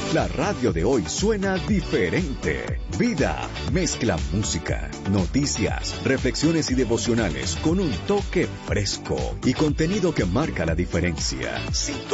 La radio de hoy suena diferente. Vida mezcla música, noticias, reflexiones y devocionales con un toque fresco y contenido que marca la diferencia.